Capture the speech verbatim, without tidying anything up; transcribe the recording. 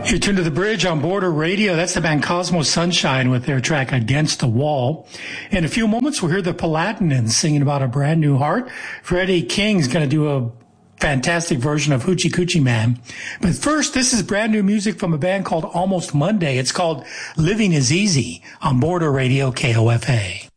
You're tuned to the bridge on Border Radio. That's the band Cosmo Sunshine with their track Against the Wall. In a few moments, we'll hear the Palatinans singing about a brand new heart. Freddie King's going to do a fantastic version of Hoochie Coochie Man. But first, this is brand new music from a band called Almost Monday. It's called Living is Easy on Border Radio K O F A.